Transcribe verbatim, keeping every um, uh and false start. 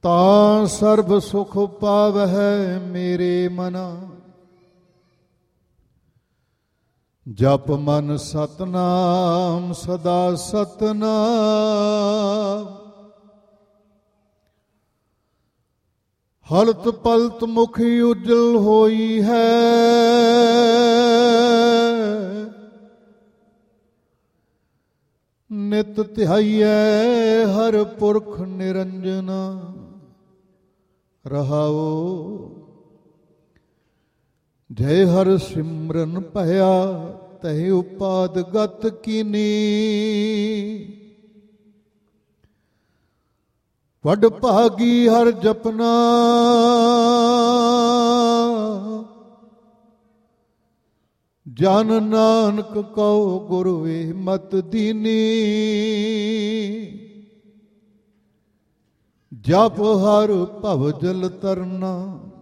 ਤਾਂ ਸਰਬ ਸੁਖ ਪਾਵਹਿ ਮੇਰੇ ਮਨਾ। ਜਪ ਮਨ ਸਤਨਾਮ ਸਦਾ ਸਤਨਾਮ। ਹਲਤ ਪਲਤ ਮੁਖ ਉਜਲ ਹੋਈ ਹੈ। ਨਿਤ ਧਿਆਈਐ ਹਰ ਪੁਰਖ ਨਿਰੰਜਨ ਰਹਾਓ। ਜੈ ਹਰ ਸਿਮਰਨ ਭਇਆ ਤਹਿ ਉਪਾਦ ਗਤ ਕੀਨੀ। ਵੱਡ ਭਾਗੀ ਹਰ ਜਪਨਾ ਜਨ ਨਾਨਕ ਕਉ ਗੁਰ ਵੇ ਮਤ ਦੀਨੀ। ਜਪ ਹਰ ਭਵ ਜਲ ਤਰਨਾ